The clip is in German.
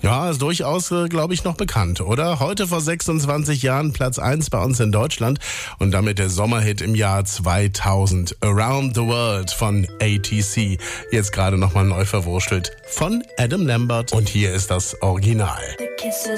Ja, ist durchaus, glaube ich, noch bekannt, oder? Heute vor 26 Jahren Platz 1 bei uns in Deutschland und damit der Sommerhit im Jahr 2000. Around the World von ATC. Jetzt gerade nochmal neu verwurschtelt von Adam Lambert und hier ist das Original.